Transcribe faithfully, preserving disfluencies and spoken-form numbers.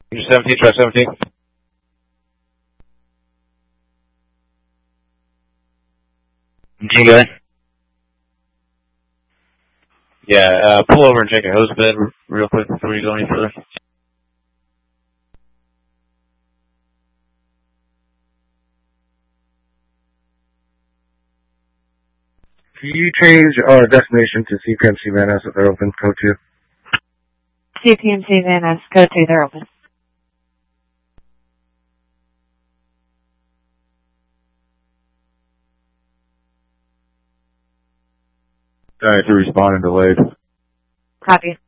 seventeen, try seventeen. You go ahead. Yeah, uh, pull over and check your hose bed real quick before you go any further. Can you change our destination to C P M C Van Ness if they're open? Code two. C P M C Van Ness, code two, they're open. Sorry to respond and delayed. Copy.